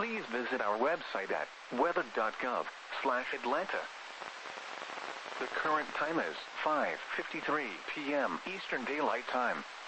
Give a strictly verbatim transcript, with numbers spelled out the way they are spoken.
please visit our website at weather dot gov slash Atlanta. The current time is five fifty-three p m Eastern Daylight Time.